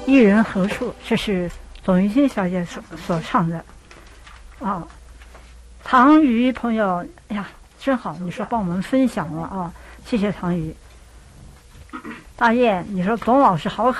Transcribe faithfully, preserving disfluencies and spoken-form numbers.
一人何处？这是董玉欣小姐所所唱的。啊，唐瑜朋友，哎呀，真好！你说帮我们分享了啊，谢谢唐瑜。大雁，你说董老师好